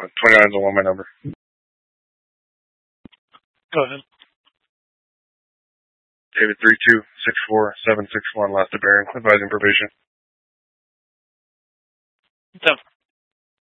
29 is the one my number. Go ahead. David 3264761, last of Baron, advising probation. 10.